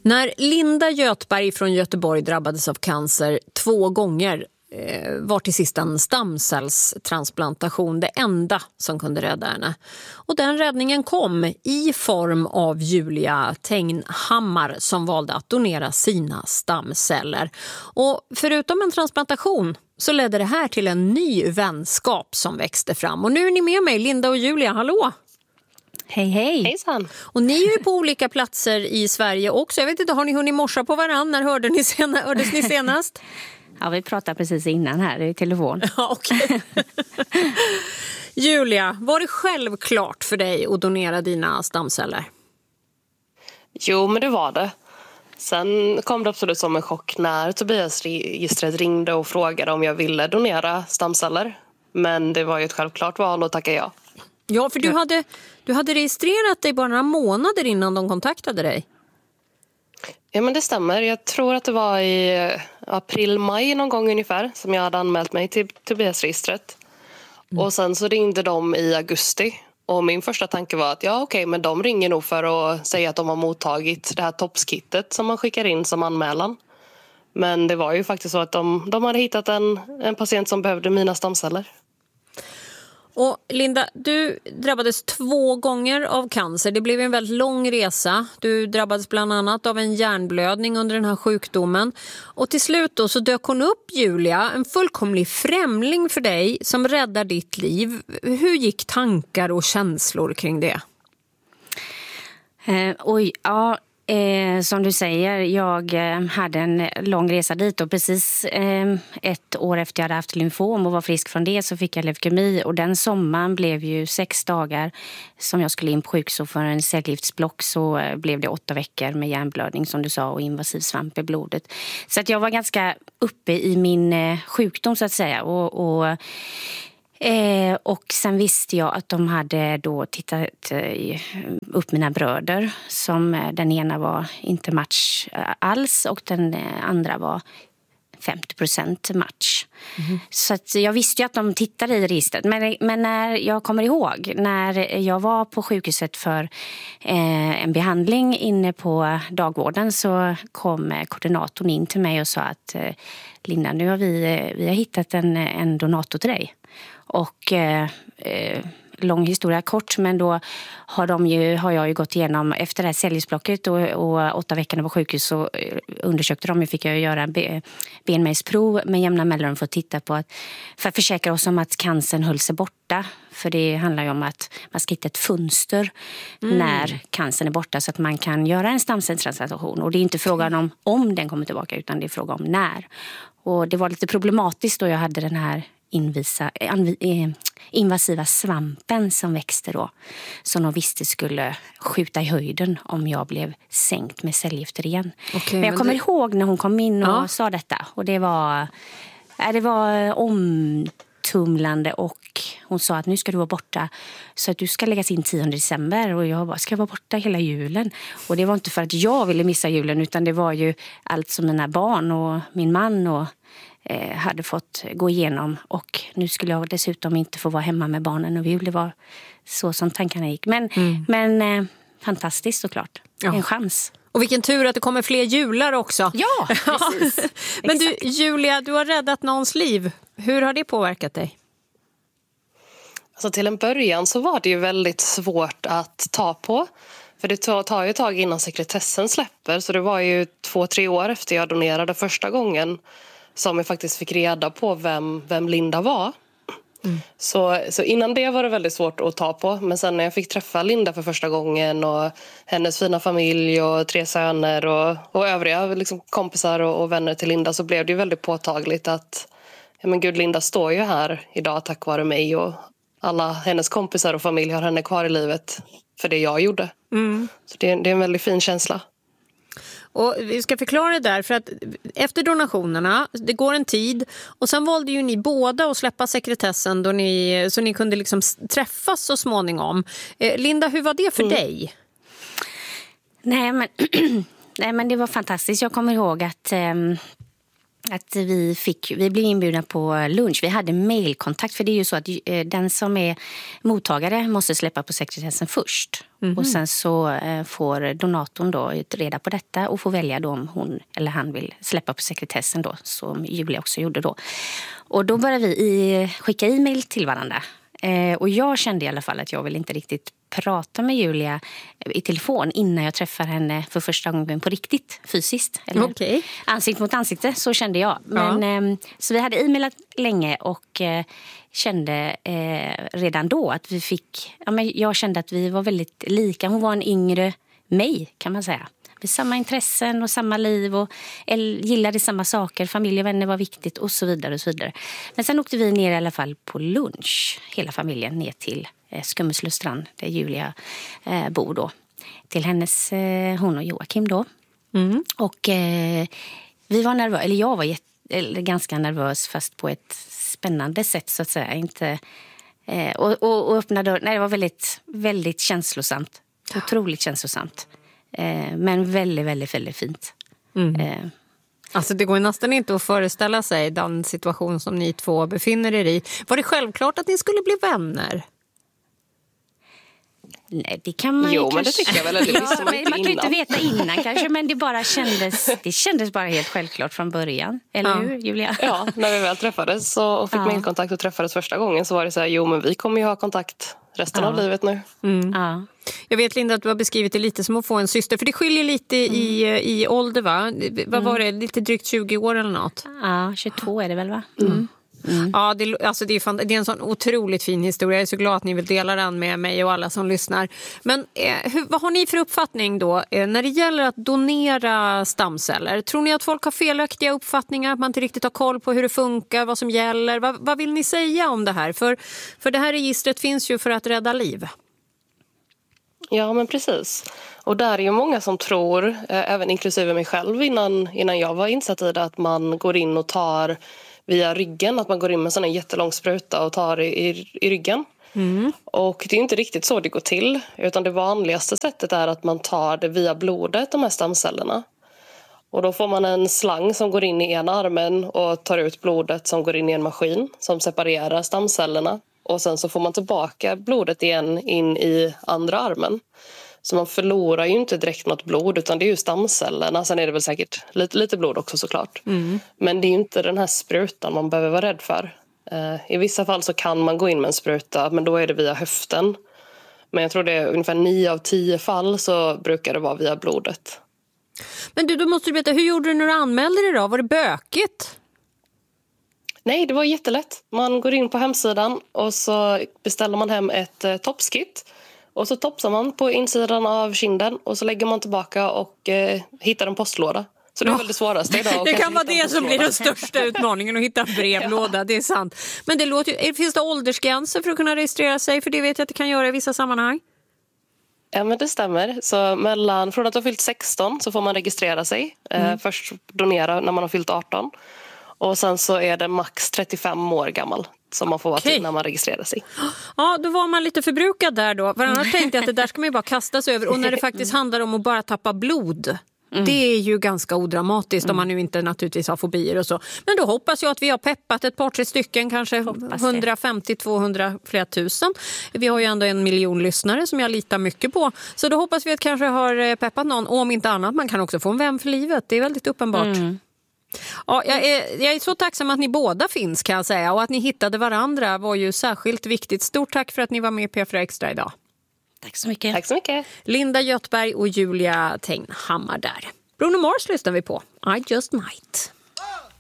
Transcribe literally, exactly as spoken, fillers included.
När Linda Göthberg från Göteborg drabbades av cancer två gånger eh, var till sist en stamcellstransplantation det enda som kunde rädda henne. Och den räddningen kom i form av Julia Tegnhammar som valde att donera sina stamceller. Och förutom en transplantation så ledde det här till en ny vänskap som växte fram. Och nu är ni med mig, Linda och Julia. Hallå! Hej, hej. Hejsan. Och ni är ju på olika platser i Sverige också. Jag vet inte, har ni hunnit morsa på varann? När hörde ni sena, hördes ni senast? Ja, vi pratade precis innan här i telefon. Ja, okej. Julia, var det självklart för dig att donera dina stamceller? Jo, men det var det. Sen kom det absolut som en chock när Tobias-registret ringde och frågade om jag ville donera stamceller. Men det var ju ett självklart val att tacka ja. Ja, för du hade, du hade registrerat dig bara några månader innan de kontaktade dig. Ja, men det stämmer. Jag tror att det var i april, maj någon gång ungefär som jag hade anmält mig till Tobias-registret. Mm. Och sen så ringde de i augusti. Och min första tanke var att ja, okej, men de ringer nog för att säga att de har mottagit det här toppskittet som man skickar in som anmälan. Men det var ju faktiskt så att de, de hade hittat en, en patient som behövde mina stamceller. Och Linda, du drabbades två gånger av cancer. Det blev en väldigt lång resa. Du drabbades bland annat av en hjärnblödning under den här sjukdomen. Och till slut då så dök hon upp, Julia, en fullkomlig främling för dig som räddar ditt liv. Hur gick tankar och känslor kring det? Eh, oj, ja... Eh, som du säger, jag eh, hade en lång resa dit och precis eh, ett år efter jag hade haft lymfom och var frisk från det så fick jag leukemi och den sommaren blev ju sex dagar som jag skulle in på sjukhus för en cellgiftsblock så eh, blev det åtta veckor med hjärnblödning som du sa och invasiv svamp i blodet. Så att jag var ganska uppe i min eh, sjukdom så att säga och... och Eh, och sen visste jag att de hade då tittat eh, upp mina bröder som eh, den ena var inte match eh, alls och den eh, andra var femtio procent match. Mm. Så att jag visste ju att de tittade i registret. Men, men när jag kommer ihåg, när jag var på sjukhuset för eh, en behandling inne på dagvården så kom eh, koordinatorn in till mig och sa att eh, Linda, nu har vi, eh, vi har hittat en, en donator till dig. Och eh, eh, lång historia kort, men då har, de ju, har jag ju gått igenom efter det här cellgiftsblocket och, och åtta veckorna på sjukhus så undersökte de, fick jag göra be, benmärgsprov med jämna mellanrum för att titta på att, för att försäkra oss om att cancern höll sig borta. För det handlar ju om att man ska hitta ett fönster mm. när cancern är borta så att man kan göra en stamcellstransplantation. Och det är inte frågan om om den kommer tillbaka utan det är frågan om när. Och det var lite problematiskt då jag hade den här Invisa, invasiva svampen som växte då som de visste skulle skjuta i höjden om jag blev sänkt med cellgifter igen. Okay, men jag men kommer det... ihåg när hon kom in och ja. sa detta och det var, det var omtumlande och hon sa att nu ska du vara borta så att du ska läggas in tionde december och jag bara, ska jag vara borta hela julen? Och det var inte för att jag ville missa julen utan det var ju allt som mina barn och min man och Eh, hade fått gå igenom och nu skulle jag dessutom inte få vara hemma med barnen och det var så som tankarna gick. Men, mm. men eh, fantastiskt såklart. Ja. En chans. Och vilken tur att det kommer fler jular också. Ja, precis. Men du, Julia, du har räddat någons liv. Hur har det påverkat dig? Alltså till en början så var det ju väldigt svårt att ta på. För det tar ju ett tag innan sekretessen släpper. Så det var ju två, tre år efter jag donerade första gången som jag faktiskt fick reda på vem, vem Linda var. Mm. Så, så innan det var det väldigt svårt att ta på. Men sen när jag fick träffa Linda för första gången och hennes fina familj och tre söner och, och övriga liksom kompisar och, och vänner till Linda så blev det ju väldigt påtagligt att ja, men gud, Linda står ju här idag tack vare mig och alla hennes kompisar och familj har henne kvar i livet för det jag gjorde. Mm. Så det, det är en väldigt fin känsla. Och vi ska förklara det där för att efter donationerna, det går en tid och sen valde ju ni båda att släppa sekretessen då ni, så ni kunde liksom träffas så småningom. Eh, Linda, hur var det för mm. dig? Nej men, nej men det var fantastiskt. Jag kommer ihåg att... Eh, att vi, fick, vi blev inbjudna på lunch. Vi hade mailkontakt, för det är ju så att eh, den som är mottagare måste släppa på sekretessen först. Mm-hmm. Och sen så eh, får donatorn då reda på detta och får välja då om hon eller han vill släppa på sekretessen då, som Julia också gjorde då. Och då började vi i, skicka e-mail till varandra. Eh, och jag kände i alla fall att jag vill inte riktigt prata med Julia i telefon innan jag träffar henne för första gången på riktigt, fysiskt. Eller okay. Ansikte mot ansikte, så kände jag. Men, ja. eh, så vi hade e-mailat länge och eh, kände eh, redan då att vi fick... Ja, men jag kände att vi var väldigt lika. Hon var en yngre mig, kan man säga. Med samma intressen och samma liv och gillade samma saker. Familj och vänner var viktigt och så vidare och så vidare. Men sen åkte vi ner i alla fall på lunch, hela familjen, ner till eh, Skummeslövstrand där Julia eh, bor då. Till hennes, eh, hon och Joakim då. Mm. Och eh, vi var nervösa, eller jag var jätte, eller ganska nervös, fast på ett spännande sätt så att säga. Inte, eh, och, och, och öppnade, nej, det var väldigt, väldigt känslosamt. Otroligt känslosamt. Eh, men väldigt, väldigt, väldigt fint. Mm. Eh. Alltså det går nästan inte att föreställa sig den situation som ni två befinner er i. Var det självklart att ni skulle bli vänner? Nej, det kan man jo, ju men kanske... det tycker jag väl. Det ja, man, man kan ju inte veta innan kanske, men det bara kändes, det kändes bara helt självklart från början. Eller ja. hur, Julia? Ja, när vi väl träffades så, och fick ja. mailkontakt och träffades första gången så var det så här, jo men vi kommer ju ha kontakt resten ja. av livet nu. Mm. Ja. Jag vet, Linda, att du har beskrivit det lite som att få en syster, för det skiljer lite mm. i, i ålder, va? Vad var det? Lite drygt tjugo år eller något? Ja, tjugotvå är det väl, va? Mm. Mm. Mm. Ja, det, alltså det, är fan, det är en sån otroligt fin historia. Jag är så glad att ni vill dela den med mig och alla som lyssnar. Men eh, hur, vad har ni för uppfattning då eh, när det gäller att donera stamceller? Tror ni att folk har felaktiga uppfattningar, att man inte riktigt har koll på hur det funkar, vad som gäller? Vad, vad vill ni säga om det här? För, för det här registret finns ju för att rädda liv. Ja, men precis. Och där är ju många som tror, eh, även inklusive mig själv innan, innan jag var insatt i det, att man går in och tar via ryggen, att man går in med en sån här jättelång spruta och tar i, i, i ryggen. Mm. Och det är inte riktigt så det går till, utan det vanligaste sättet är att man tar det via blodet, de här stamcellerna. Och då får man en slang som går in i ena armen och tar ut blodet som går in i en maskin som separerar stamcellerna. Och sen så får man tillbaka blodet igen in i andra armen. Så man förlorar ju inte direkt något blod, utan det är ju stamcellerna. Sen är det väl säkert lite, lite blod också såklart. Mm. Men det är ju inte den här sprutan man behöver vara rädd för. Eh, I vissa fall så kan man gå in med en spruta, men då är det via höften. Men jag tror det är ungefär nio av tio fall så brukar det vara via blodet. Men du, då måste du veta, hur gjorde du när du anmälde dig då? Var det bökigt? Nej, det var jättelätt. Man går in på hemsidan och så beställer man hem ett eh, topskit. Och så topsar man på insidan av kinden och så lägger man tillbaka och eh, hittar en postlåda. Så det är väl det svåraste idag. Det kan vara det som blir den största utmaningen, att hitta en brevlåda, ja. Det är sant. Men det låter ju, finns det åldersgränser för att kunna registrera sig? För det vet jag att det kan göra i vissa sammanhang. Ja, men det stämmer. Så mellan, från att du har fyllt sexton så får man registrera sig. Mm. Eh, först donera när man har fyllt arton. Och sen så är det max trettiofem år gammal som man får vara till när man registrerar sig. Ja, då var man lite förbrukad där då. För annars tänkte jag att det där ska man ju bara kastas över. Och när det faktiskt handlar om att bara tappa blod, mm. det är ju ganska odramatiskt mm. om man nu inte naturligtvis har fobier och så. Men då hoppas jag att vi har peppat ett par, tre stycken, kanske hundrafemtio till tvåhundra, flera tusen. Vi har ju ändå en miljon lyssnare som jag litar mycket på. Så då hoppas vi att kanske har peppat någon. Och om inte annat, man kan också få en vän för livet. Det är väldigt uppenbart. Mm. Ja, jag är, jag är så tacksam att ni båda finns, kan jag säga, och att ni hittade varandra var ju särskilt viktigt. Stort tack för att ni var med i P fyra Extra idag. Tack så mycket. Tack så mycket. Linda Göthberg och Julia Tegnhammar där. Bruno Mars lyssnar vi på. I just might.